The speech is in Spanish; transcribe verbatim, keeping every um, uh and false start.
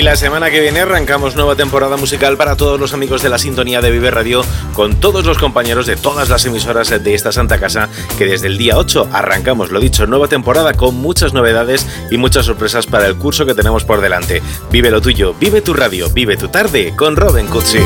la semana que viene arrancamos nueva temporada musical para todos los amigos de la sintonía de Vive Radio, con todos los compañeros de todas las emisoras de esta santa casa, que desde el día ocho arrancamos, lo dicho, nueva temporada con muchas novedades y muchas sorpresas para el curso que tenemos por delante. Vive lo tuyo, vive tu radio, vive tu tarde con Robin Cutsi.